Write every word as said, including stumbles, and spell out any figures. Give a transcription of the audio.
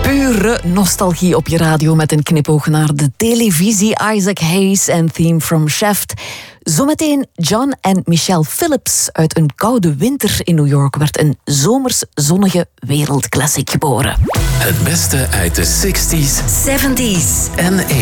Pure nostalgie op je radio met een knipoog naar de televisie. Isaac Hayes en Theme from Shaft. Zometeen John en Michelle Phillips. Uit een koude winter in New York werd een zomers zonnige wereldclassic geboren. Het beste uit de zestig's, zeventig's en